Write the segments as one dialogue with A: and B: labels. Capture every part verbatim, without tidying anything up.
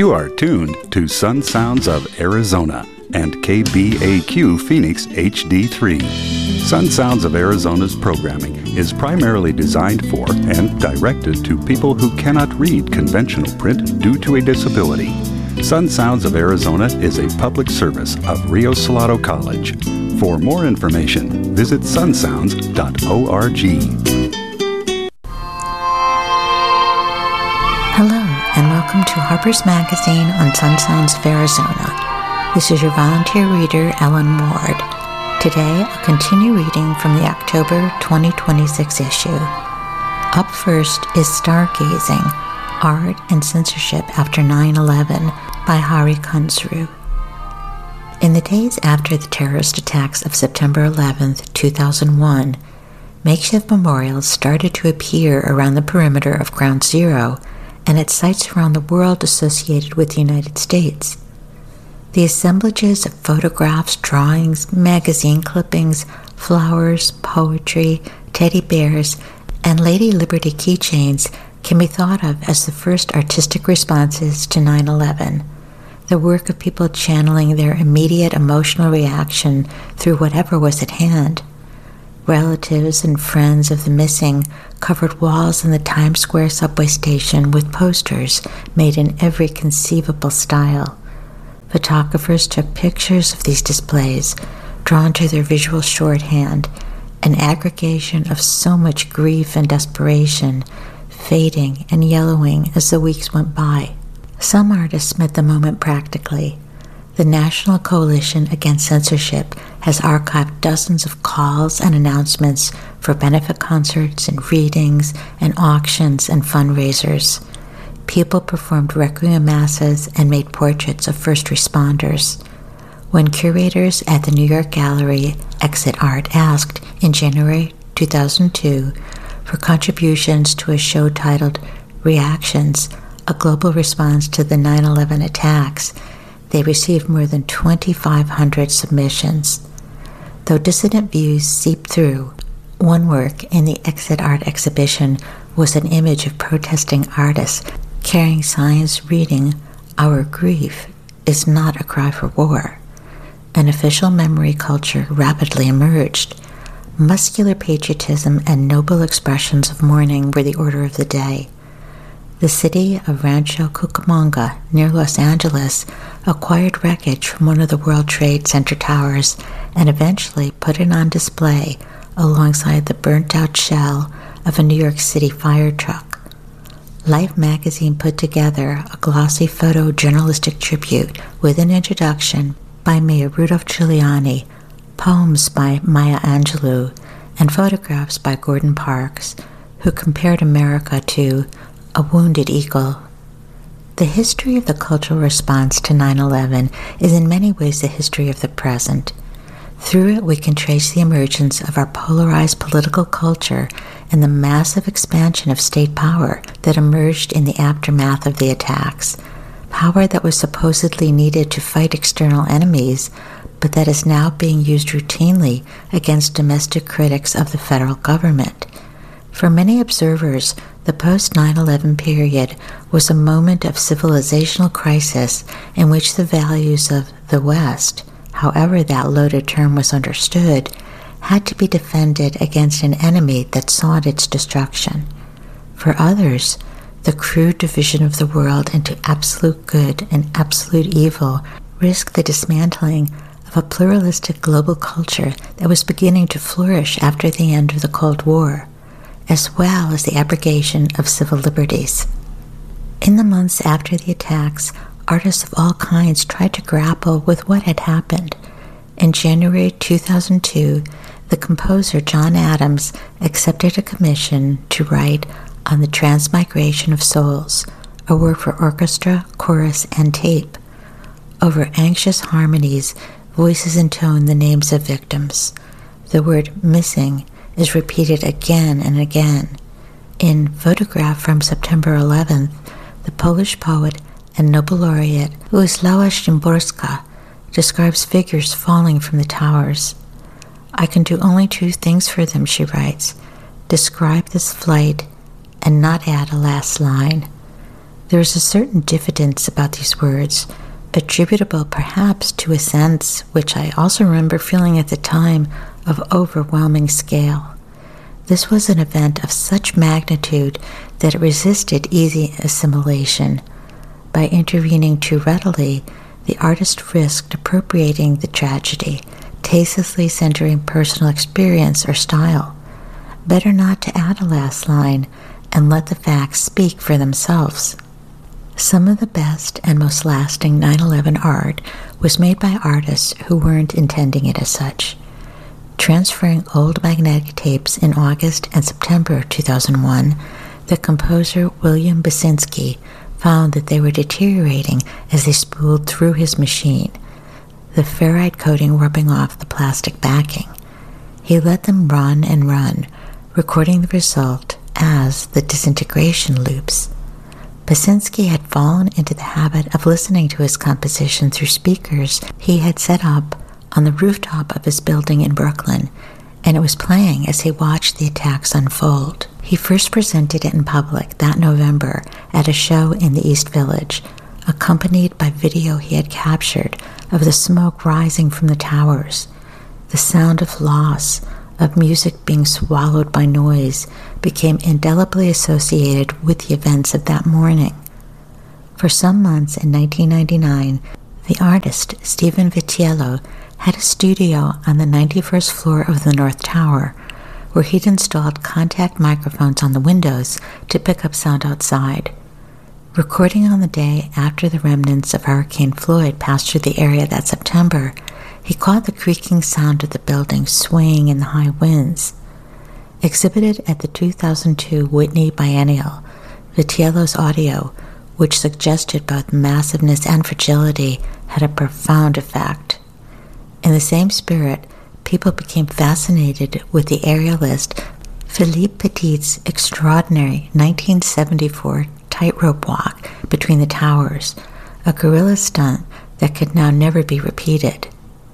A: You are tuned to Sun Sounds of Arizona and K B A Q Phoenix H D three. Sun Sounds of Arizona's programming is primarily designed for and directed to people who cannot read conventional print due to a disability. Sun Sounds of Arizona is a public service of Rio Salado College. For more information, visit sun sounds dot org.
B: Hello, and welcome to Harper's Magazine on Sun Sounds of Arizona. This is your volunteer reader, Ellen Ward. Today, I'll continue reading from the October twenty twenty-six issue. Up first is Stargazing, Art and Censorship After nine eleven by Hari Kunzru. In the days after the terrorist attacks of September eleventh, two thousand one, makeshift memorials started to appear around the perimeter of Ground Zero and at sites around the world associated with the United States. The assemblages of photographs, drawings, magazine clippings, flowers, poetry, teddy bears, and Lady Liberty keychains can be thought of as the first artistic responses to nine eleven, the work of people channeling their immediate emotional reaction through whatever was at hand. Relatives and friends of the missing covered walls in the Times Square subway station with posters made in every conceivable style. Photographers took pictures of these displays, drawn to their visual shorthand, an aggregation of so much grief and desperation, fading and yellowing as the weeks went by. Some artists met the moment practically. The National Coalition Against Censorship has archived dozens of calls and announcements for benefit concerts and readings and auctions and fundraisers. People performed requiem masses and made portraits of first responders. When curators at the New York gallery Exit Art asked in January two thousand two for contributions to a show titled Reactions, a global response to the nine eleven attacks, they received more than twenty-five hundred submissions. Though dissident views seeped through, one work in the Exit Art exhibition was an image of protesting artists carrying signs reading, "Our grief is not a cry for war." An official memory culture rapidly emerged. Muscular patriotism and noble expressions of mourning were the order of the day. The city of Rancho Cucamonga, near Los Angeles, acquired wreckage from one of the World Trade Center towers and eventually put it on display alongside the burnt-out shell of a New York City fire truck. Life magazine put together a glossy photojournalistic tribute with an introduction by Mayor Rudolph Giuliani, poems by Maya Angelou, and photographs by Gordon Parks, who compared America to a wounded eagle. The history of the cultural response to nine eleven is in many ways the history of the present. Through it, we can trace the emergence of our polarized political culture and the massive expansion of state power that emerged in the aftermath of the attacks. Power that was supposedly needed to fight external enemies, but that is now being used routinely against domestic critics of the federal government. For many observers, the post nine eleven period was a moment of civilizational crisis in which the values of the West, however that loaded term was understood, had to be defended against an enemy that sought its destruction. For others, the crude division of the world into absolute good and absolute evil risked the dismantling of a pluralistic global culture that was beginning to flourish after the end of the Cold War, as well as the abrogation of civil liberties. In the months after the attacks, artists of all kinds tried to grapple with what had happened. In January two thousand two, the composer John Adams accepted a commission to write on the Transmigration of Souls, a work for orchestra, chorus, and tape. Over anxious harmonies, voices intone the names of victims. The word missing is repeated again and again. In Photograph from September eleventh, the Polish poet and Nobel laureate Wisława Szymborska describes figures falling from the towers. "I can do only two things for them," she writes, "describe this flight and not add a last line. There is a certain diffidence about these words, attributable perhaps to a sense, which I also remember feeling at the time, of overwhelming scale. This was an event of such magnitude that it resisted easy assimilation. By intervening too readily, the artist risked appropriating the tragedy, tastelessly centering personal experience or style. Better not to add a last line and let the facts speak for themselves. Some of the best and most lasting nine eleven art was made by artists who weren't intending it as such. Transferring old magnetic tapes in August and September two thousand one, the composer William Basinski found that they were deteriorating as they spooled through his machine, the ferrite coating rubbing off the plastic backing. He let them run and run, recording the result as the disintegration loops. Basinski had fallen into the habit of listening to his composition through speakers he had set up on the rooftop of his building in Brooklyn, and it was playing as he watched the attacks unfold. He first presented it in public that November at a show in the East Village, accompanied by video he had captured of the smoke rising from the towers. The sound of loss, of music being swallowed by noise, became indelibly associated with the events of that morning. For some months in nineteen ninety-nine, the artist Stephen Vitiello had a studio on the ninety-first floor of the North Tower, where he'd installed contact microphones on the windows to pick up sound outside. Recording on the day after the remnants of Hurricane Floyd passed through the area that September, he caught the creaking sound of the building swaying in the high winds. Exhibited at the two thousand two Whitney Biennial, Vitiello's audio, which suggested both massiveness and fragility, had a profound effect. In the same spirit, people became fascinated with the aerialist Philippe Petit's extraordinary nineteen seventy-four tightrope walk between the towers, a guerrilla stunt that could now never be repeated.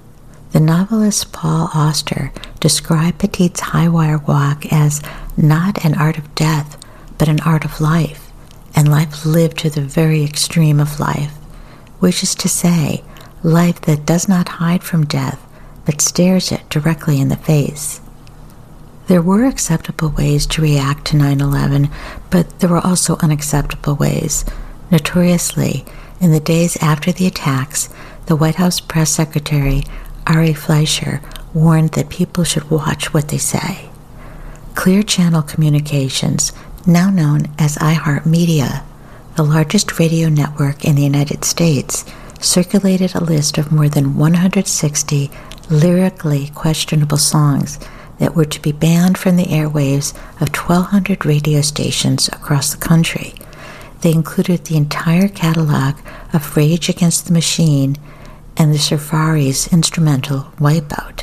B: The novelist Paul Auster described Petit's high-wire walk as not an art of death, but an art of life, and life lived to the very extreme of life, which is to say, life that does not hide from death, but stares it directly in the face. There were acceptable ways to react to nine eleven, but there were also unacceptable ways. Notoriously, in the days after the attacks, the White House press secretary, Ari Fleischer, warned that people should watch what they say. Clear Channel Communications, now known as iHeartMedia, the largest radio network in the United States, circulated a list of more than one hundred sixty lyrically questionable songs that were to be banned from the airwaves of twelve hundred radio stations across the country. They included the entire catalog of Rage Against the Machine and the Surfaris instrumental Wipeout.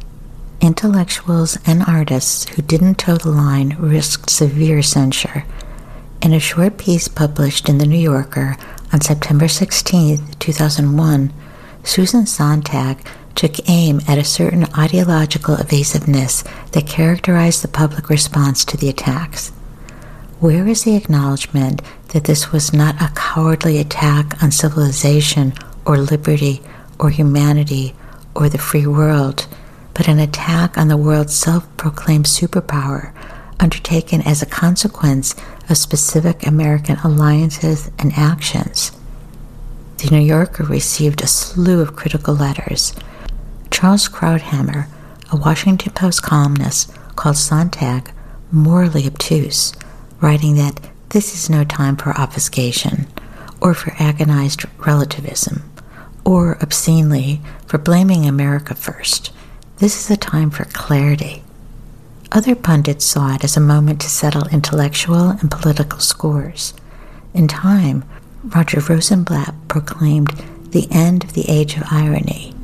B: Intellectuals and artists who didn't toe the line risked severe censure. In a short piece published in The New Yorker on September sixteenth, two thousand one, Susan Sontag took aim at a certain ideological evasiveness that characterized the public response to the attacks. Where is the acknowledgement that this was not a cowardly attack on civilization or liberty or humanity or the free world, but an attack on the world's self-proclaimed superpower, undertaken as a consequence of specific American alliances and actions? The New Yorker received a slew of critical letters. Charles Krauthammer, a Washington Post columnist, called Sontag morally obtuse, writing that this is no time for obfuscation or for agonized relativism, or obscenely for blaming America first. This is a time for clarity. Other pundits saw it as a moment to settle intellectual and political scores. In time, Roger Rosenblatt proclaimed the end of the age of irony.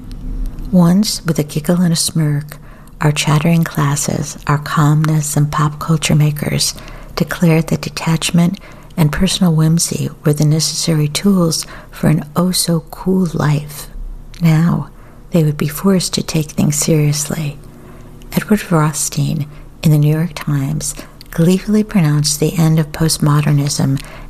B: Once, with a giggle and a smirk, our chattering classes, our columnists and pop culture makers, declared that detachment and personal whimsy were the necessary tools for an oh-so-cool life. Now, they would be forced to take things seriously. Edward Rothstein, in the New York Times, gleefully pronounced the end of postmodernism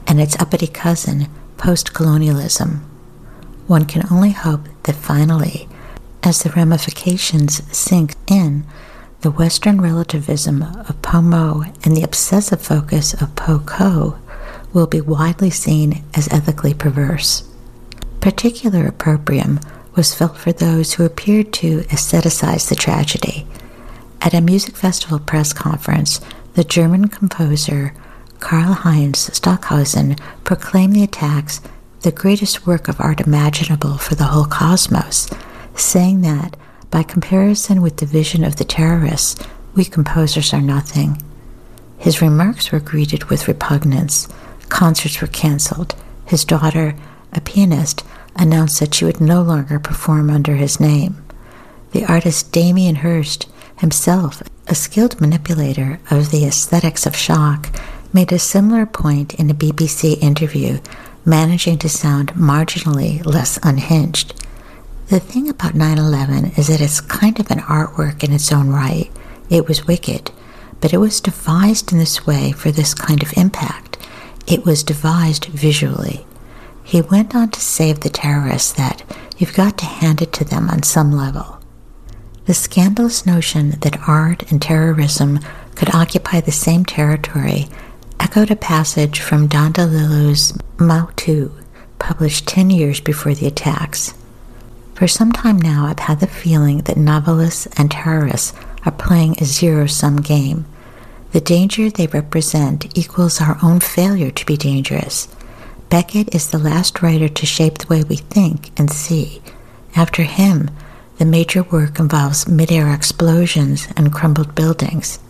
B: and its uppity cousin, post-colonialism. One can only hope that finally, as the ramifications sink in, the Western relativism of POMO and the obsessive focus of POCO will be widely seen as ethically perverse. Particular opprobrium was felt for those who appeared to aestheticize the tragedy. At a music festival press conference, the German composer Karl-Heinz Stockhausen proclaimed the attacks the greatest work of art imaginable for the whole cosmos, saying that, by comparison with the vision of the terrorists, we composers are nothing. His remarks were greeted with repugnance. Concerts were canceled. His daughter, a pianist, announced that she would no longer perform under his name. The artist Damien Hirst, himself a skilled manipulator of the aesthetics of shock, made a similar point in a B B C interview, managing to sound marginally less unhinged. The thing about nine eleven is that it's kind of an artwork in its own right. It was wicked, but it was devised in this way for this kind of impact. It was devised visually. He went on to say of the terrorists that you've got to hand it to them on some level. The scandalous notion that art and terrorism could occupy the same territory echoed a passage from Don DeLillo's Mao two, published ten years before the attacks. For some time now, I've had the feeling that novelists and terrorists are playing a zero-sum game. The danger they represent equals our own failure to be dangerous. Beckett is the last writer to shape the way we think and see. After him, the major work involves mid-air explosions and crumbled buildings.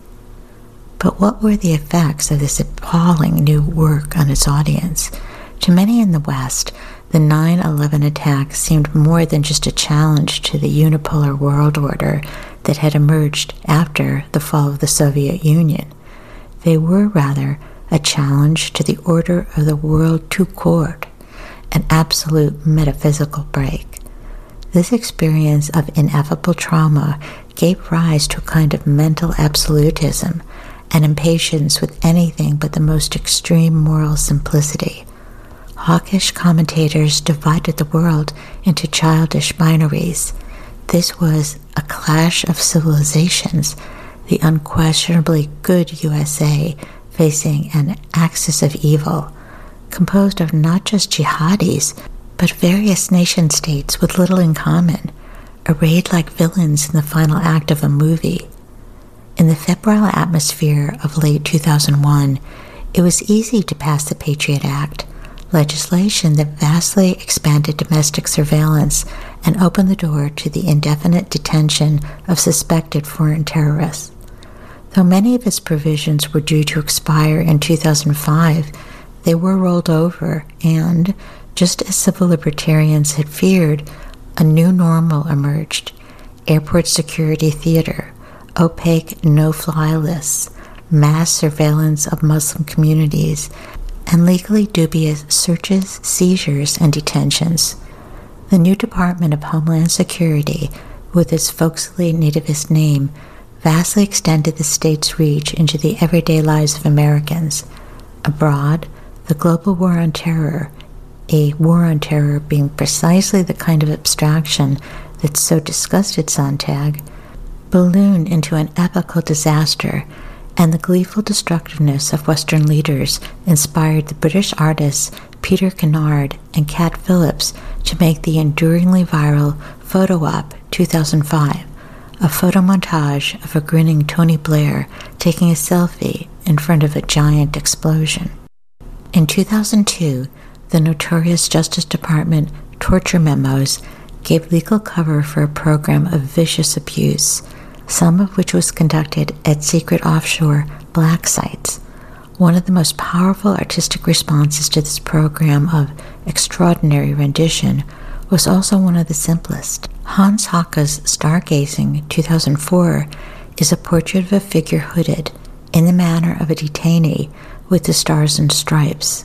B: But what were the effects of this appalling new work on its audience? To many in the West, the nine eleven attacks seemed more than just a challenge to the unipolar world order that had emerged after the fall of the Soviet Union. They were rather a challenge to the order of the world tout court, an absolute metaphysical break. This experience of ineffable trauma gave rise to a kind of mental absolutism and impatience with anything but the most extreme moral simplicity. Hawkish commentators divided the world into childish binaries. This was a clash of civilizations, the unquestionably good U S A facing an axis of evil, composed of not just jihadis, but various nation-states with little in common, arrayed like villains in the final act of a movie. In the febrile atmosphere of late two thousand one, it was easy to pass the Patriot Act, legislation that vastly expanded domestic surveillance and opened the door to the indefinite detention of suspected foreign terrorists. Though many of its provisions were due to expire in two thousand five, they were rolled over and, just as civil libertarians had feared, a new normal emerged: airport security theater, opaque no-fly lists, mass surveillance of Muslim communities, and legally dubious searches, seizures, and detentions. The new Department of Homeland Security, with its folksily nativist name, vastly extended the state's reach into the everyday lives of Americans. Abroad, the global war on terror, a war on terror being precisely the kind of abstraction that so disgusted Sontag, ballooned into an epical disaster, and the gleeful destructiveness of Western leaders inspired the British artists Peter Kennard and Cat Phillips to make the enduringly viral Photo Op two thousand five, a photo montage of a grinning Tony Blair taking a selfie in front of a giant explosion. In two thousand two, the notorious Justice Department torture memos gave legal cover for a program of vicious abuse, some of which was conducted at secret offshore black sites. One of the most powerful artistic responses to this program of extraordinary rendition was also one of the simplest. Hans Hake's Stargazing two thousand four is a portrait of a figure hooded, in the manner of a detainee, with the stars and stripes.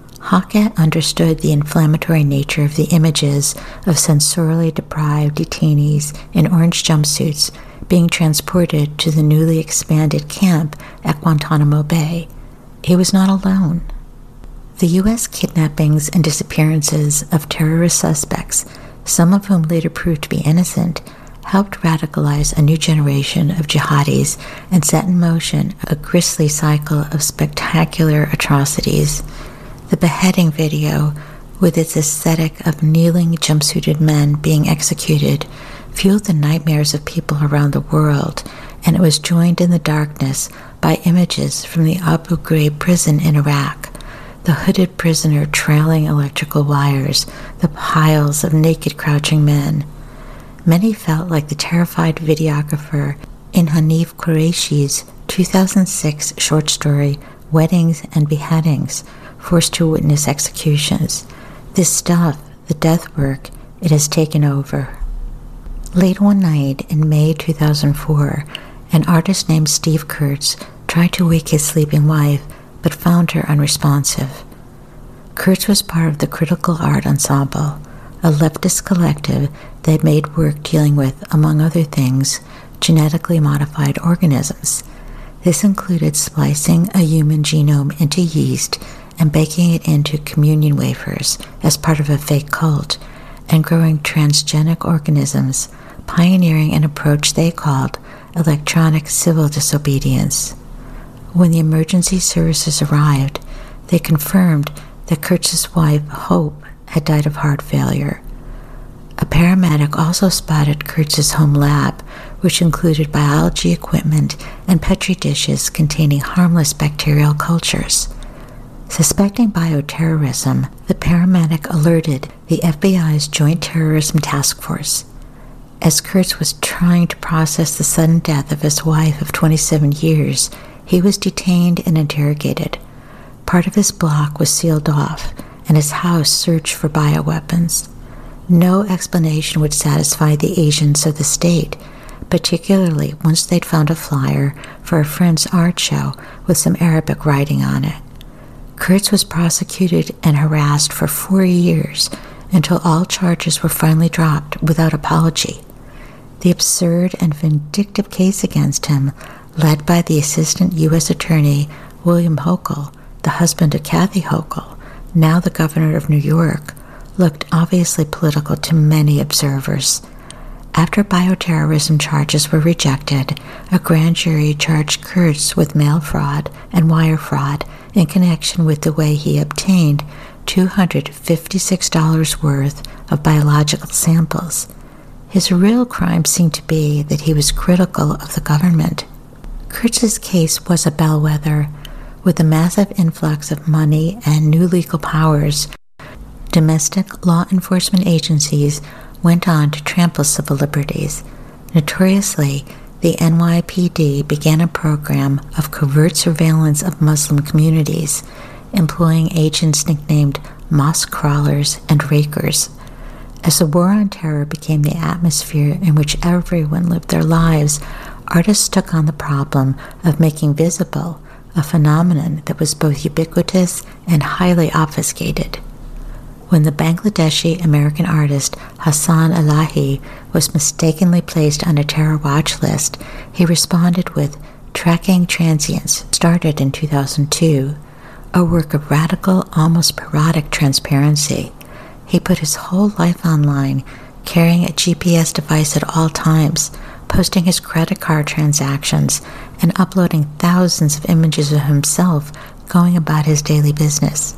B: Hake understood the inflammatory nature of the images of sensorially deprived detainees in orange jumpsuits being transported to the newly expanded camp at Guantanamo Bay. He was not alone. The U S kidnappings and disappearances of terrorist suspects, some of whom later proved to be innocent, helped radicalize a new generation of jihadis and set in motion a grisly cycle of spectacular atrocities. The beheading video, with its aesthetic of kneeling jumpsuited men being executed, fueled the nightmares of people around the world, and it was joined in the darkness by images from the Abu Ghraib prison in Iraq, the hooded prisoner trailing electrical wires, the piles of naked crouching men. Many felt like the terrified videographer in Hanif Qureishi's two thousand six short story, Weddings and Beheadings, forced to witness executions. This stuff, the death work, it has taken over. Late one night in May two thousand four, an artist named Steve Kurtz tried to wake his sleeping wife, but found her unresponsive. Kurtz was part of the Critical Art Ensemble, a leftist collective that made work dealing with, among other things, genetically modified organisms. This included splicing a human genome into yeast and baking it into communion wafers as part of a fake cult, and growing transgenic organisms, pioneering an approach they called electronic civil disobedience. When the emergency services arrived, they confirmed that Kurtz's wife, Hope, had died of heart failure. A paramedic also spotted Kurtz's home lab, which included biology equipment and petri dishes containing harmless bacterial cultures. Suspecting bioterrorism, the paramedic alerted the F B I's Joint Terrorism Task Force. As Kurtz was trying to process the sudden death of his wife of twenty-seven years, he was detained and interrogated. Part of his block was sealed off, and his house searched for bioweapons. No explanation would satisfy the agents of the state, particularly once they'd found a flyer for a friend's art show with some Arabic writing on it. Kurtz was prosecuted and harassed for four years until all charges were finally dropped without apology. The absurd and vindictive case against him, led by the Assistant U S Attorney William Hochul, the husband of Kathy Hochul, now the governor of New York, looked obviously political to many observers. After bioterrorism charges were rejected, a grand jury charged Kurtz with mail fraud and wire fraud in connection with the way he obtained two hundred fifty-six dollars worth of biological samples. His real crime seemed to be that he was critical of the government. Kurtz's case was a bellwether. With the massive influx of money and new legal powers, domestic law enforcement agencies went on to trample civil liberties. Notoriously, the N Y P D began a program of covert surveillance of Muslim communities, employing agents nicknamed mosque crawlers and rakers. As the war on terror became the atmosphere in which everyone lived their lives, artists took on the problem of making visible a phenomenon that was both ubiquitous and highly obfuscated. When the Bangladeshi American artist Hassan Elahi was mistakenly placed on a terror watch list, he responded with Tracking Transients, started in two thousand two, a work of radical, almost parodic transparency. He put his whole life online, carrying a G P S device at all times, posting his credit card transactions, and uploading thousands of images of himself going about his daily business.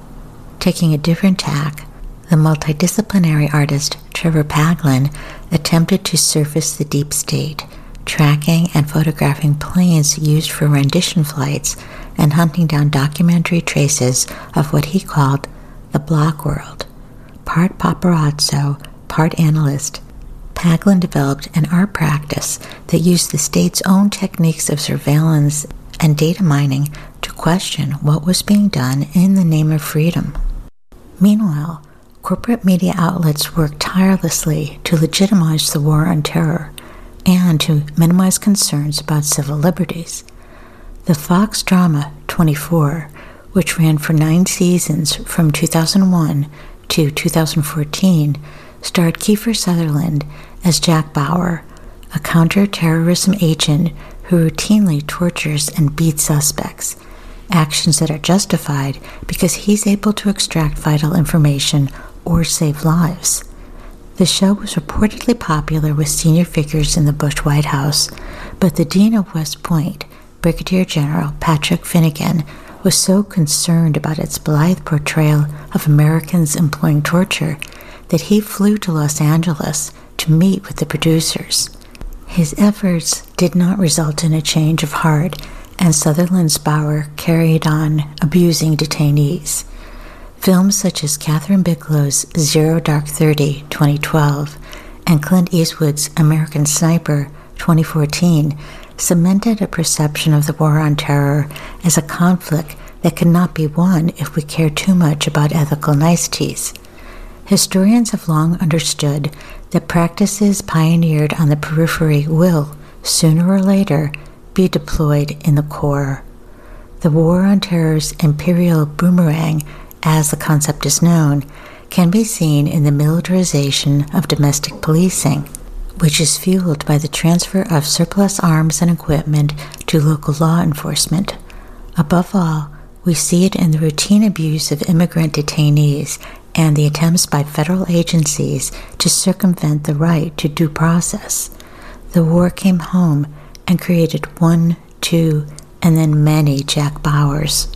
B: Taking a different tack, the multidisciplinary artist Trevor Paglen attempted to surface the deep state, tracking and photographing planes used for rendition flights and hunting down documentary traces of what he called the block world. Part paparazzo, part analyst, Paglen developed an art practice that used the state's own techniques of surveillance and data mining to question what was being done in the name of freedom. Meanwhile, corporate media outlets worked tirelessly to legitimize the war on terror and to minimize concerns about civil liberties. The Fox drama twenty-four, which ran for nine seasons from two thousand one to two thousand fourteen, starred Kiefer Sutherland as Jack Bauer, a counter-terrorism agent who routinely tortures and beats suspects. actions that are justified because he's able to extract vital information or save lives. The show was reportedly popular with senior figures in the Bush White House, but the Dean of West Point, Brigadier General Patrick Finnegan, was so concerned about its blithe portrayal of Americans employing torture that he flew to Los Angeles to meet with the producers. His efforts did not result in a change of heart, and Sutherland Spower carried on abusing detainees. Films such as Catherine Bigelow's Zero Dark Thirty, twenty twelve, and Clint Eastwood's American Sniper, twenty fourteen, cemented a perception of the War on Terror as a conflict that could not be won if we care too much about ethical niceties. Historians have long understood that practices pioneered on the periphery will, sooner or later, be deployed in the core. The War on Terror's imperial boomerang, as the concept is known, can be seen in the militarization of domestic policing, which is fueled by the transfer of surplus arms and equipment to local law enforcement. Above all, we see it in the routine abuse of immigrant detainees and the attempts by federal agencies to circumvent the right to due process. The war came home and created one, two, and then many Jack Bauers.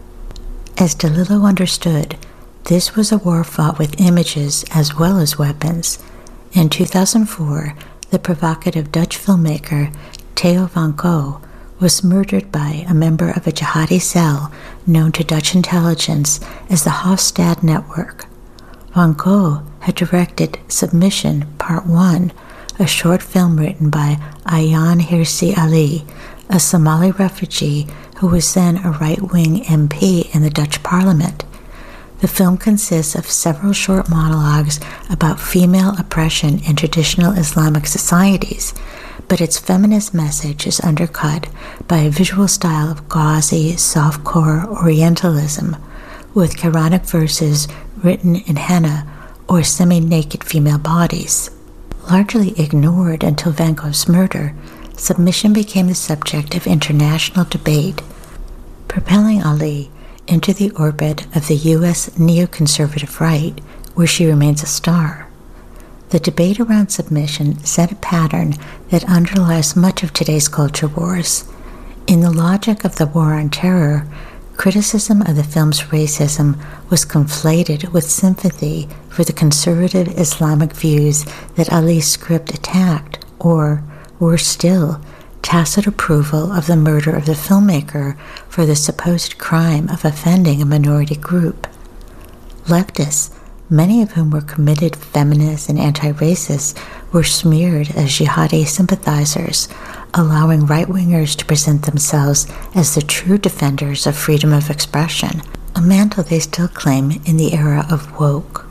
B: As DeLillo understood, this was a war fought with images as well as weapons. In two thousand four, the provocative Dutch filmmaker Theo van Gogh was murdered by a member of a jihadi cell known to Dutch intelligence as the Hofstad Network. Van Gogh had directed Submission Part one, a short film written by Ayaan Hirsi Ali, a Somali refugee who was then a right-wing M P in the Dutch parliament. The film consists of several short monologues about female oppression in traditional Islamic societies, but its feminist message is undercut by a visual style of gauzy, softcore Orientalism, with Quranic verses written in henna or semi-naked female bodies. Largely ignored until Van Gogh's murder, Submission became the subject of international debate, propelling Ali into the orbit of the U S neoconservative right, where she remains a star. The debate around Submission set a pattern that underlies much of today's culture wars. In the logic of the War on Terror, criticism of the film's racism was conflated with sympathy for the conservative Islamic views that Ali's script attacked, or, worse still, tacit approval of the murder of the filmmaker for the supposed crime of offending a minority group. Leftists, many of whom were committed feminists and anti-racists, were smeared as jihadi sympathizers, allowing right-wingers to present themselves as the true defenders of freedom of expression, a mantle they still claim in the era of woke.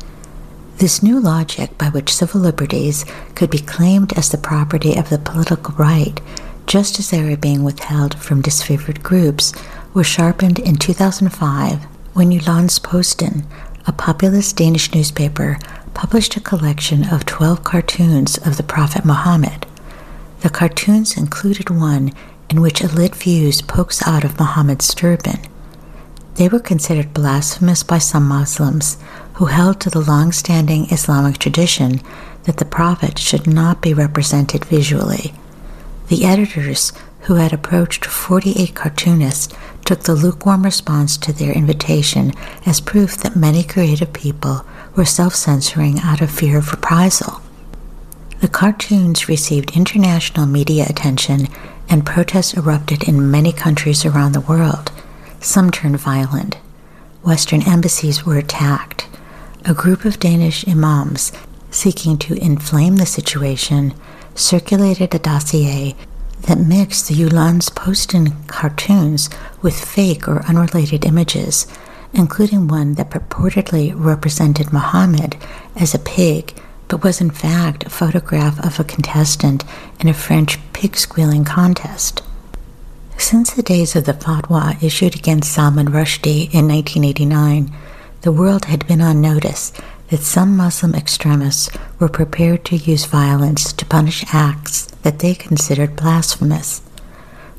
B: This new logic by which civil liberties could be claimed as the property of the political right, just as they were being withheld from disfavored groups, was sharpened in two thousand five when Jyllands-Posten, a populist Danish newspaper, published a collection of twelve cartoons of the Prophet Muhammad. The cartoons included one in which a lit fuse pokes out of Muhammad's turban. They were considered blasphemous by some Muslims, who held to the long-standing Islamic tradition that the Prophet should not be represented visually. The editors, who had approached forty-eight cartoonists, took the lukewarm response to their invitation as proof that many creative people were self-censoring out of fear of reprisal. The cartoons received international media attention, and protests erupted in many countries around the world. Some turned violent. Western embassies were attacked. A group of Danish imams, seeking to inflame the situation, circulated a dossier that mixed the Jyllands-Posten cartoons with fake or unrelated images, including one that purportedly represented Muhammad as a pig, but was in fact a photograph of a contestant in a French pig-squealing contest. Since the days of the fatwa issued against Salman Rushdie in nineteen eighty-nine, the world had been on notice that some Muslim extremists were prepared to use violence to punish acts that they considered blasphemous.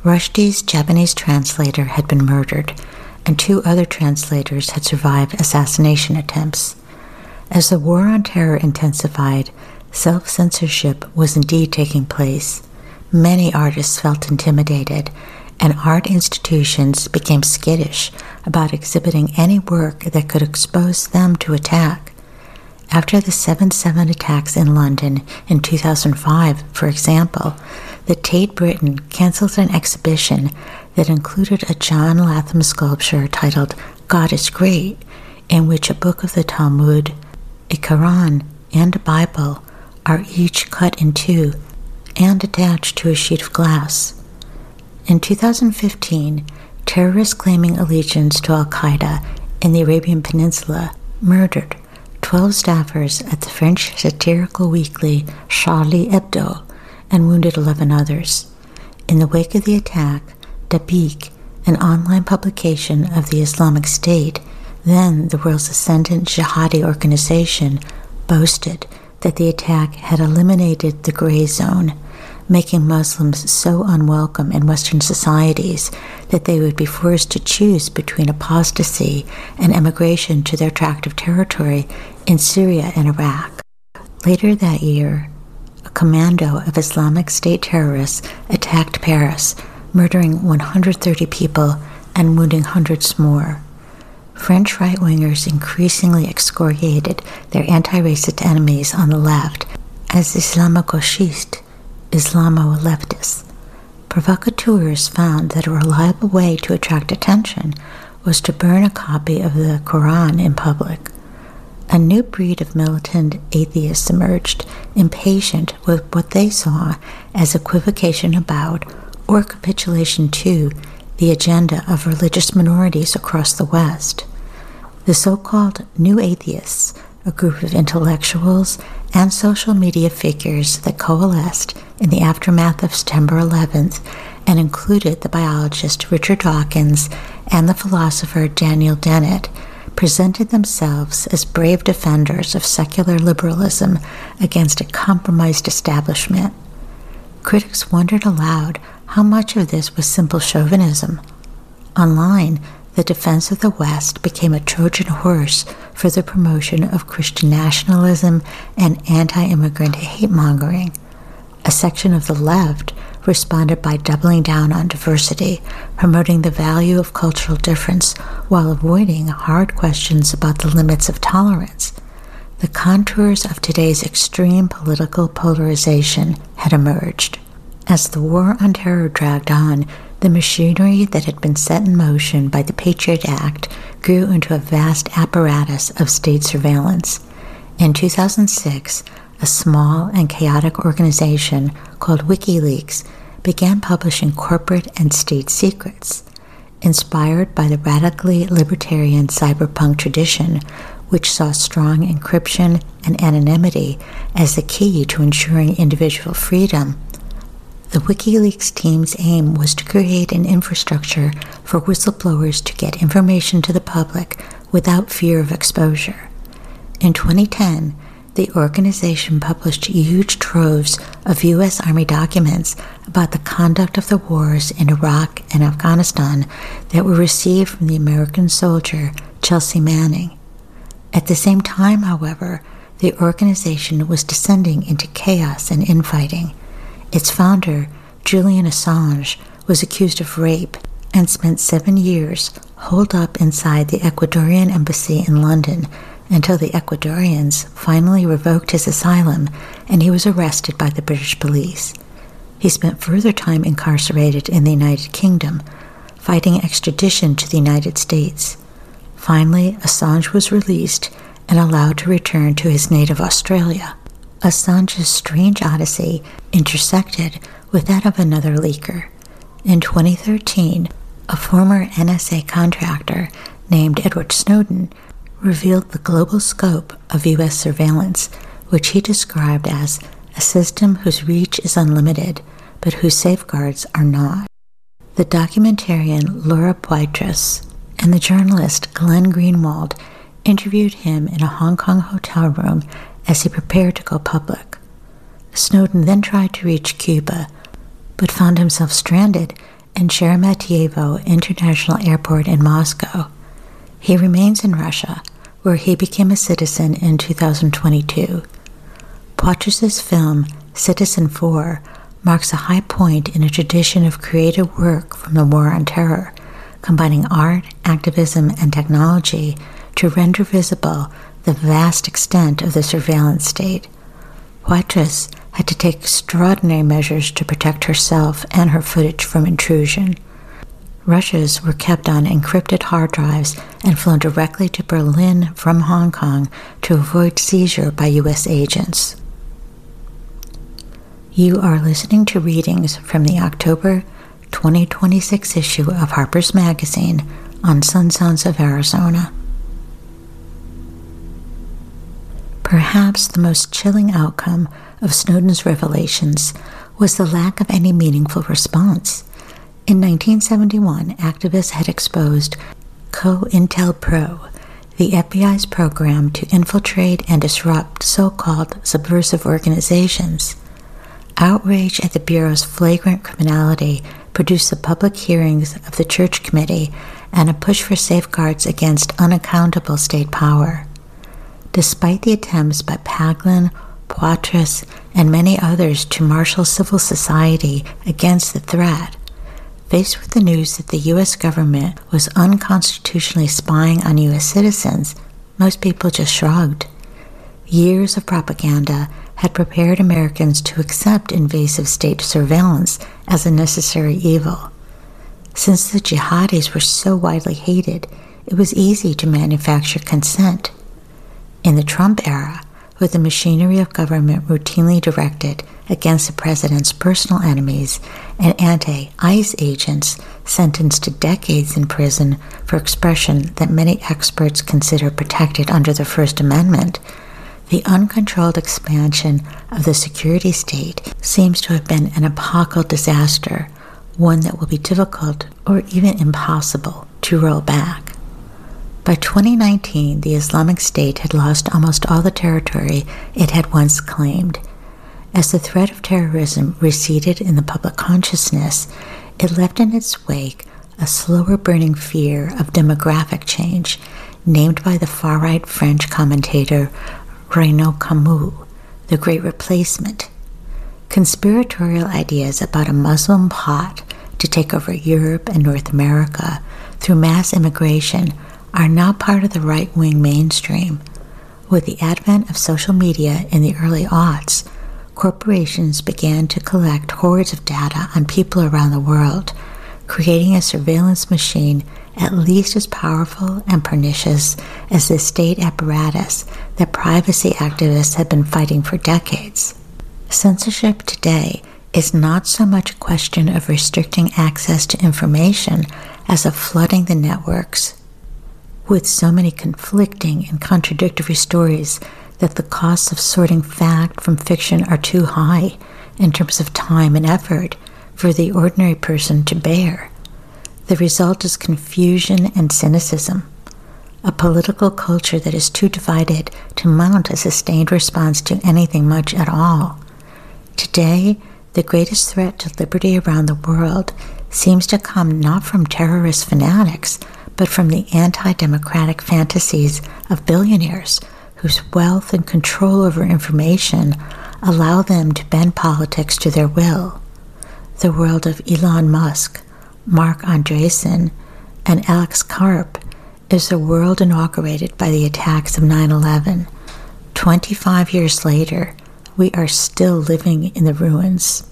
B: Rushdie's Japanese translator had been murdered, and two other translators had survived assassination attempts. As the War on Terror intensified, self-censorship was indeed taking place. Many artists felt intimidated, and art institutions became skittish about exhibiting any work that could expose them to attack. After the seven seven attacks in London in two thousand five, for example, the Tate Britain canceled an exhibition that included a John Latham sculpture titled God is Great, in which a book of the Talmud, a Quran, and a Bible are each cut in two and attached to a sheet of glass. In two thousand fifteen, terrorists claiming allegiance to Al-Qaeda in the Arabian Peninsula murdered twelve staffers at the French satirical weekly Charlie Hebdo and wounded eleven others. In the wake of the attack, Dabiq, an online publication of the Islamic State, then the world's ascendant jihadi organization, boasted that the attack had eliminated the gray zone, making Muslims so unwelcome in Western societies that they would be forced to choose between apostasy and emigration to their tract of territory in Syria and Iraq. Later that year, a commando of Islamic State terrorists attacked Paris, murdering one hundred thirty people and wounding hundreds more. French right-wingers increasingly excoriated their anti-racist enemies on the left as Islamo-gauchistes, Islamo-leftists. Provocateurs found that a reliable way to attract attention was to burn a copy of the Quran in public. A new breed of militant atheists emerged, impatient with what they saw as equivocation about, or capitulation to, the agenda of religious minorities across the West. The so-called New Atheists, a group of intellectuals and social media figures that coalesced in the aftermath of September eleventh and included the biologist Richard Dawkins and the philosopher Daniel Dennett, presented themselves as brave defenders of secular liberalism against a compromised establishment. Critics wondered aloud how much of this was simple chauvinism. Online, the defense of the West became a Trojan horse for the promotion of Christian nationalism and anti-immigrant hate-mongering. A section of the left responded by doubling down on diversity, promoting the value of cultural difference while avoiding hard questions about the limits of tolerance. The contours of today's extreme political polarization had emerged. As the War on Terror dragged on, the machinery that had been set in motion by the Patriot Act grew into a vast apparatus of state surveillance. In two thousand six, a small and chaotic organization called WikiLeaks began publishing corporate and state secrets. Inspired by the radically libertarian cyberpunk tradition, which saw strong encryption and anonymity as the key to ensuring individual freedom, the WikiLeaks team's aim was to create an infrastructure for whistleblowers to get information to the public without fear of exposure. In twenty ten, the organization published huge troves of U S Army documents about the conduct of the wars in Iraq and Afghanistan that were received from the American soldier Chelsea Manning. At the same time, however, the organization was descending into chaos and infighting. Its founder, Julian Assange, was accused of rape and spent seven years holed up inside the Ecuadorian embassy in London until the Ecuadorians finally revoked his asylum and he was arrested by the British police. He spent further time incarcerated in the United Kingdom, fighting extradition to the United States. Finally, Assange was released and allowed to return to his native Australia. Assange's strange odyssey intersected with that of another leaker. In twenty thirteen, a former N S A contractor named Edward Snowden revealed the global scope of U S surveillance, which he described as a system whose reach is unlimited, but whose safeguards are not. The documentarian Laura Poitras and the journalist Glenn Greenwald interviewed him in a Hong Kong hotel room as he prepared to go public. Snowden then tried to reach Cuba, but found himself stranded and Sheremetyevo International Airport in Moscow. He remains in Russia, where he became a citizen in two thousand twenty-two. Poitras's film, Citizen four, marks a high point in a tradition of creative work from the War on Terror, combining art, activism, and technology to render visible the vast extent of the surveillance state. Poitras had to take extraordinary measures to protect herself and her footage from intrusion. Russia's were kept on encrypted hard drives and flown directly to Berlin from Hong Kong to avoid seizure by U S agents. You are listening to readings from the October twenty twenty-six issue of Harper's Magazine on Sun Sounds of Arizona. Perhaps the most chilling outcome of Snowden's revelations was the lack of any meaningful response. In nineteen seventy-one, activists had exposed COINTELPRO, the F B I's program to infiltrate and disrupt so-called subversive organizations. Outrage at the Bureau's flagrant criminality produced the public hearings of the Church Committee and a push for safeguards against unaccountable state power. Despite the attempts by Paglen, Poitras, and many others to marshal civil society against the threat, faced with the news that the U S government was unconstitutionally spying on U S citizens, most people just shrugged. Years of propaganda had prepared Americans to accept invasive state surveillance as a necessary evil. Since the jihadis were so widely hated, it was easy to manufacture consent. In the Trump era, with the machinery of government routinely directed against the president's personal enemies and anti-ICE agents sentenced to decades in prison for expression that many experts consider protected under the First Amendment, the uncontrolled expansion of the security state seems to have been an epochal disaster, one that will be difficult or even impossible to roll back. By twenty nineteen, the Islamic State had lost almost all the territory it had once claimed. As the threat of terrorism receded in the public consciousness, it left in its wake a slower burning fear of demographic change, named by the far-right French commentator Renaud Camus, the Great Replacement. Conspiratorial ideas about a Muslim plot to take over Europe and North America through mass immigration are now part of the right-wing mainstream. With the advent of social media in the early aughts, corporations began to collect hordes of data on people around the world, creating a surveillance machine at least as powerful and pernicious as the state apparatus that privacy activists have been fighting for decades. Censorship today is not so much a question of restricting access to information as of flooding the networks with so many conflicting and contradictory stories that the costs of sorting fact from fiction are too high in terms of time and effort for the ordinary person to bear. The result is confusion and cynicism, a political culture that is too divided to mount a sustained response to anything much at all. Today, the greatest threat to liberty around the world seems to come not from terrorist fanatics, but from the anti-democratic fantasies of billionaires whose wealth and control over information allow them to bend politics to their will. The world of Elon Musk, Mark Andreessen, and Alex Karp is the world inaugurated by the attacks of nine eleven. Twenty-five years later, we are still living in the ruins.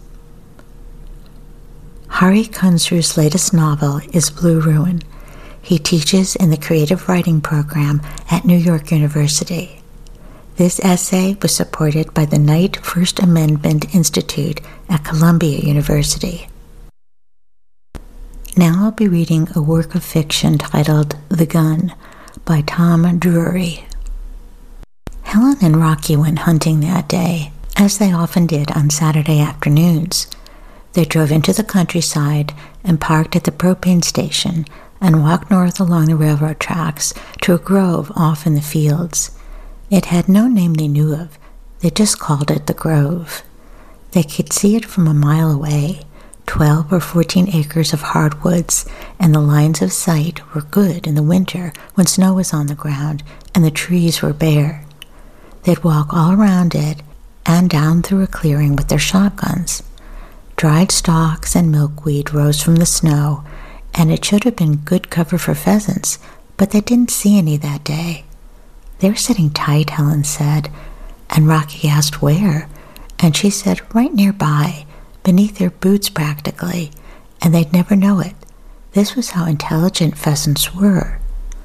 B: Hari Kunzru's latest novel is Blue Ruin. He teaches in the creative writing program at New York University. This essay was supported by the Knight First Amendment Institute at Columbia University. Now I'll be reading a work of fiction titled The Gun by Tom Drury. Helen and Rocky went hunting that day, as they often did on Saturday afternoons. They drove into the countryside and parked at the propane station and walked north along the railroad tracks to a grove off in the fields. It had no name they knew of. They just called it the Grove. They could see it from a mile away, twelve or fourteen acres of hardwoods, and the lines of sight were good in the winter when snow was on the ground and the trees were bare. They'd walk all around it and down through a clearing with their shotguns. Dried stalks and milkweed rose from the snow, and it should have been good cover for pheasants, but they didn't see any that day. They were sitting tight, Helen said, and Rocky asked where, and she said right nearby, beneath their boots practically, and they'd never know it. This was how intelligent pheasants were.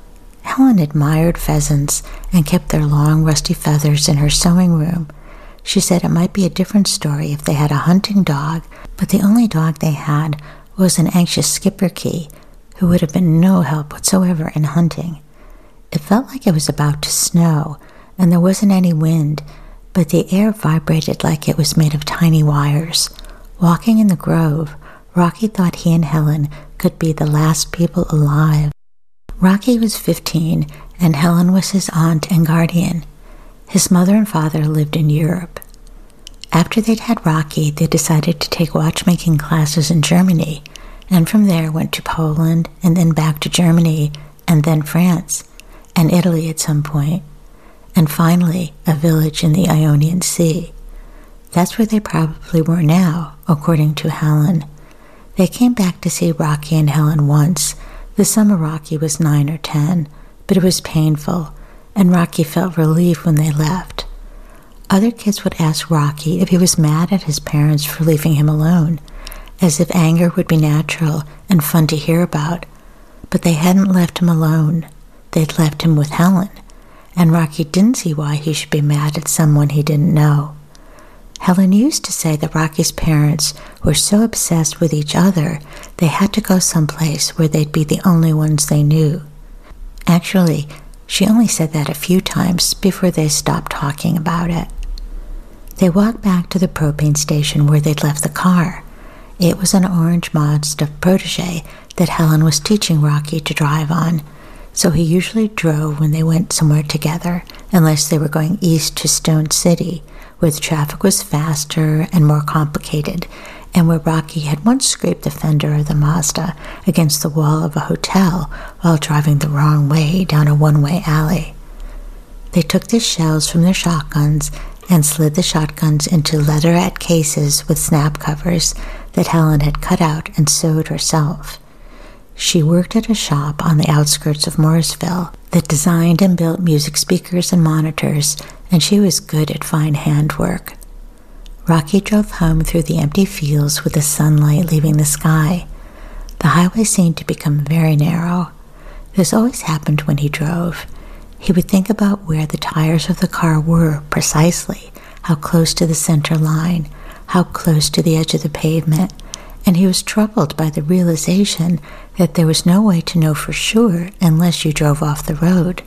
B: Helen admired pheasants and kept their long rusty feathers in her sewing room. She said it might be a different story if they had a hunting dog, but the only dog they had was an anxious Schipperke, who would have been no help whatsoever in hunting. It felt like it was about to snow, and there wasn't any wind, but the air vibrated like it was made of tiny wires. Walking in the grove, Rocky thought he and Helen could be the last people alive. Rocky was fifteen, and Helen was his aunt and guardian. His mother and father lived in Europe. After they'd had Rocky, they decided to take watchmaking classes in Germany, and from there went to Poland, and then back to Germany, and then France, and Italy at some point, and finally a village in the Ionian Sea. That's where they probably were now, according to Helen. They came back to see Rocky and Helen once. The summer Rocky was nine or ten, but it was painful, and Rocky felt relief when they left. Other kids would ask Rocky if he was mad at his parents for leaving him alone, as if anger would be natural and fun to hear about, but they hadn't left him alone. They'd left him with Helen, and Rocky didn't see why he should be mad at someone he didn't know. Helen used to say that Rocky's parents were so obsessed with each other they had to go someplace where they'd be the only ones they knew. Actually, she only said that a few times before they stopped talking about it. They walked back to the propane station where they'd left the car. It was an orange Mazda Protege that Helen was teaching Rocky to drive on, so he usually drove when they went somewhere together, unless they were going east to Stone City, where the traffic was faster and more complicated, and where Rocky had once scraped the fender of the Mazda against the wall of a hotel while driving the wrong way down a one-way alley. They took the shells from their shotguns and slid the shotguns into leatherette cases with snap covers that Helen had cut out and sewed herself. She worked at a shop on the outskirts of Morrisville that designed and built music speakers and monitors, and she was good at fine handwork. Rocky drove home through the empty fields with the sunlight leaving the sky. The highway seemed to become very narrow. This always happened when he drove. He would think about where the tires of the car were precisely, how close to the center line, how close to the edge of the pavement, and he was troubled by the realization that there was no way to know for sure unless you drove off the road.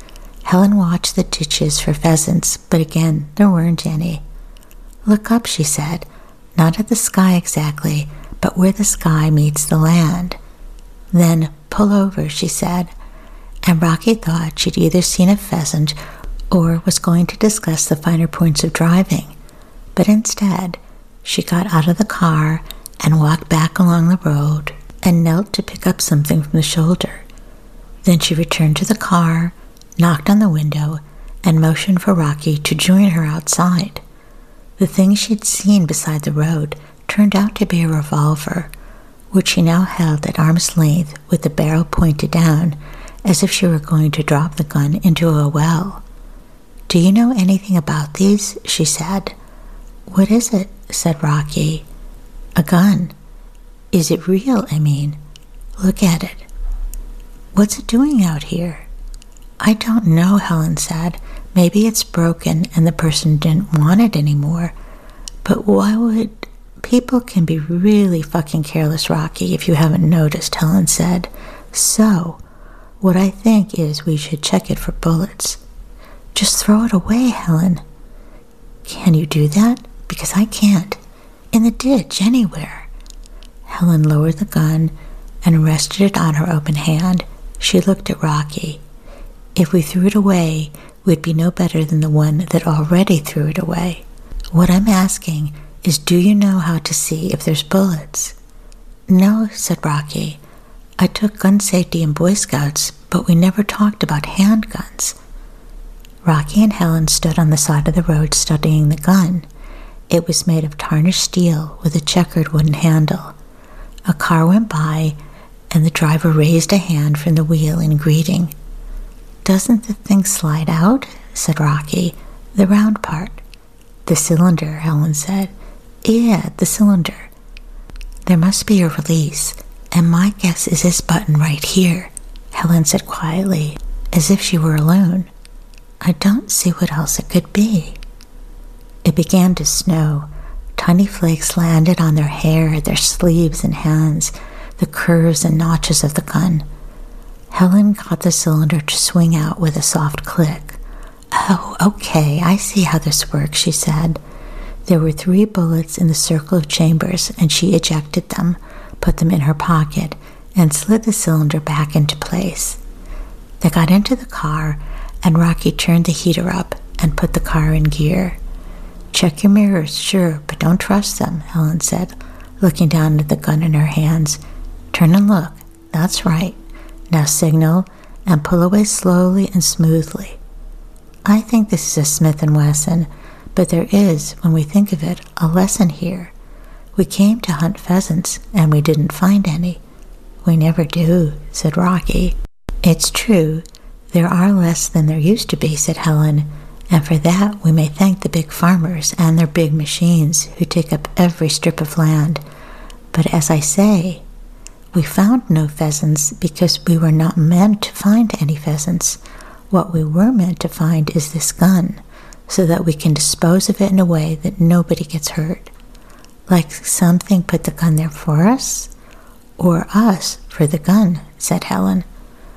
B: Helen watched the ditches for pheasants, but again, there weren't any. "Look up," she said, "not at the sky exactly, but where the sky meets the land." Then, "Pull over," she said, and Rocky thought she'd either seen a pheasant or was going to discuss the finer points of driving. But instead, she got out of the car and walked back along the road and knelt to pick up something from the shoulder. Then she returned to the car, knocked on the window, and motioned for Rocky to join her outside. The thing she'd seen beside the road turned out to be a revolver, which she now held at arm's length with the barrel pointed down, as if she were going to drop the gun into a well. "Do you know anything about these?" she said. "What is it?" said Rocky. "A gun. Is it real, I mean? Look at it." "What's it doing out here?" "I don't know," Helen said. "Maybe it's broken and the person didn't want it anymore. But why would... People can be really fucking careless, Rocky, if you haven't noticed," Helen said. "So, what I think is we should check it for bullets." "Just throw it away, Helen." "Can you do that? Because I can't. In the ditch, anywhere." Helen lowered the gun and rested it on her open hand. She looked at Rocky. "If we threw it away, we'd be no better than the one that already threw it away. What I'm asking is, do you know how to see if there's bullets?" No, said Rocky. I took gun safety in Boy Scouts, but we never talked about handguns. Rocky and Helen stood on the side of the road studying the gun. It was made of tarnished steel with a checkered wooden handle. A car went by, and the driver raised a hand from the wheel in greeting. Doesn't the thing slide out? Said Rocky. The round part. The cylinder, Helen said. Yeah, the cylinder. There must be a release, and my guess is this button right here, Helen said quietly, as if she were alone. I don't see what else it could be. It began to snow. Tiny flakes landed on their hair, their sleeves and hands, the curves and notches of the gun. Helen got the cylinder to swing out with a soft click. Oh, okay, I see how this works, she said. There were three bullets in the circle of chambers, and she ejected them, put them in her pocket, and slid the cylinder back into place. They got into the car, and Rocky turned the heater up and put the car in gear. Check your mirrors, sure, but don't trust them, Helen said, looking down at the gun in her hands. Turn and look. That's right. Now signal and pull away slowly and smoothly. I think this is a Smith and Wesson, but there is, when we think of it, a lesson here. We came to hunt pheasants, and we didn't find any. We never do, said Rocky. It's true. There are less than there used to be, said Helen, and for that we may thank the big farmers and their big machines who take up every strip of land. But as I say, we found no pheasants because we were not meant to find any pheasants. What we were meant to find is this gun, so that we can dispose of it in a way that nobody gets hurt. Like something put the gun there for us, or us for the gun, said Helen.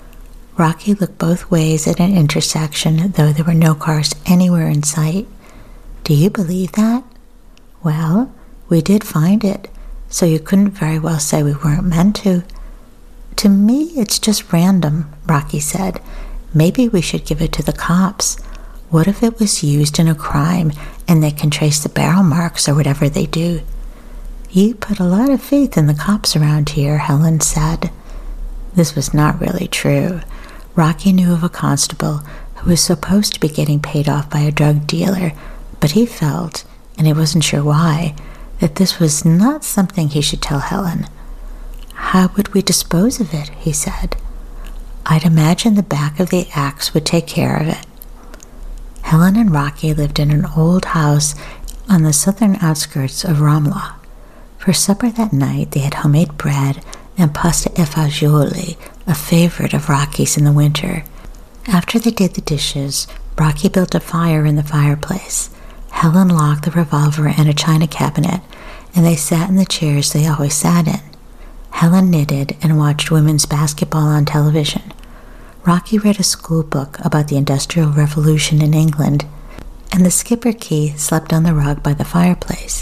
B: Rocky looked both ways at an intersection, though there were no cars anywhere in sight. Do you believe that? Well, we did find it, so you couldn't very well say we weren't meant to. To me, it's just random, Rocky said. Maybe we should give it to the cops. What if it was used in a crime and they can trace the barrel marks or whatever they do? You put a lot of faith in the cops around here, Helen said. This was not really true. Rocky knew of a constable who was supposed to be getting paid off by a drug dealer, but he felt, and he wasn't sure why, that this was not something he should tell Helen. How would we dispose of it? He said. I'd imagine the back of the axe would take care of it. Helen and Rocky lived in an old house on the southern outskirts of Ramla. For supper that night, they had homemade bread and pasta e fagioli, a favorite of Rocky's in the winter. After they did the dishes, Rocky built a fire in the fireplace. Helen locked the revolver in a china cabinet, and they sat in the chairs they always sat in. Helen knitted and watched women's basketball on television. Rocky read a school book about the Industrial Revolution in England, and the Schipperke slept on the rug by the fireplace.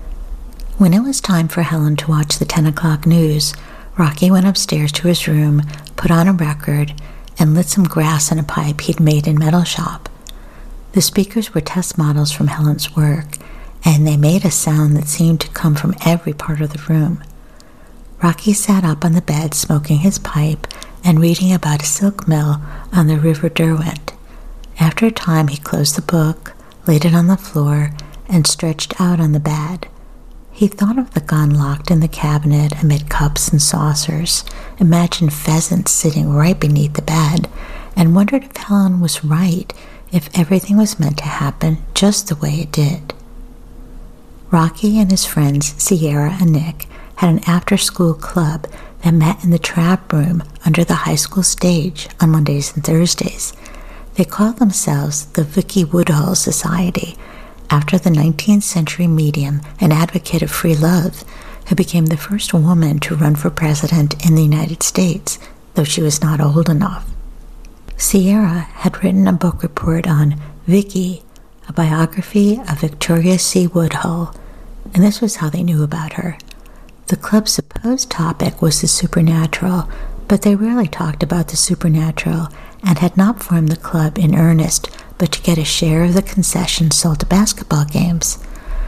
B: When it was time for Helen to watch the ten o'clock news, Rocky went upstairs to his room, put on a record, and lit some grass in a pipe he'd made in metal shop. The speakers were test models from Helen's work, and they made a sound that seemed to come from every part of the room. Rocky sat up on the bed smoking his pipe and reading about a silk mill on the River Derwent. After a time he closed the book, laid it on the floor, and stretched out on the bed. He thought of the gun locked in the cabinet amid cups and saucers, imagined pheasants sitting right beneath the bed, and wondered if Helen was right, if everything was meant to happen just the way it did. Rocky and his friends, Sierra and Nick, had an after-school club that met in the trap room under the high school stage on Mondays and Thursdays. They called themselves the Vicky Woodhull Society, after the nineteenth century medium and advocate of free love, who became the first woman to run for president in the United States, though she was not old enough. Sierra had written a book report on Vicky, a biography of Victoria C. Woodhull, and this was how they knew about her. The club's supposed topic was the supernatural, but they rarely talked about the supernatural and had not formed the club in earnest, but to get a share of the concessions sold to basketball games.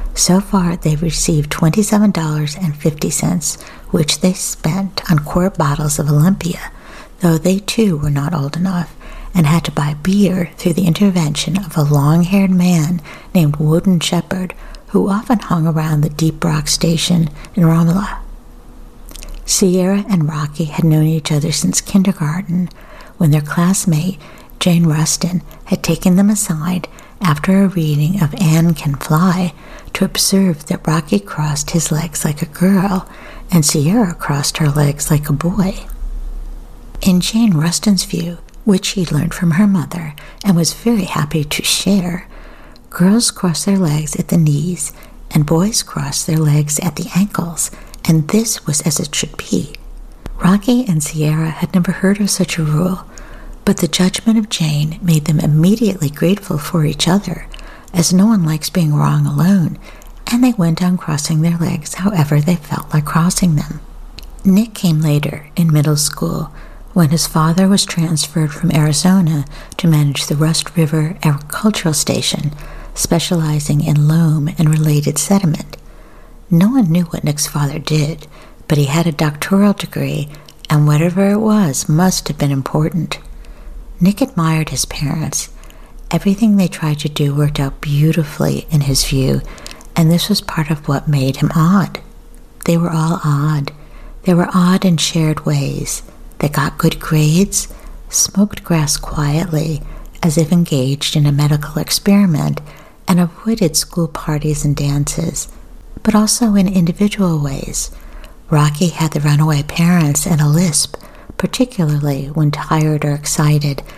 B: So far, they've received twenty-seven dollars and fifty cents, which they spent on quart bottles of Olympia, though they too were not old enough and had to buy beer through the intervention of a long-haired man named Woden Shepherd, who often hung around the Deep Rock Station in Romola. Sierra and Rocky had known each other since kindergarten, when their classmate, Jane Rustin, had taken them aside after a reading of Anne Can Fly to observe that Rocky crossed his legs like a girl and Sierra crossed her legs like a boy. In Jane Rustin's view, which she learned from her mother and was very happy to share, girls cross their legs at the knees and boys cross their legs at the ankles, and this was as it should be. Rocky and Sierra had never heard of such a rule, but the judgment of Jane made them immediately grateful for each other, as no one likes being wrong alone, and they went on crossing their legs however they felt like crossing them. Nick came later, in middle school, when his father was transferred from Arizona to manage the Rust River Agricultural Station, specializing in loam and related sediment. No one knew what Nick's father did, but he had a doctoral degree, and whatever it was must have been important. Nick admired his parents. Everything they tried to do worked out beautifully in his view, and this was part of what made him odd. They were all odd. They were odd in shared ways. They got good grades, smoked grass quietly, as if engaged in a medical experiment, and avoided school parties and dances, but also in individual ways. Rocky had the runaway parents and a lisp, particularly when tired or excited,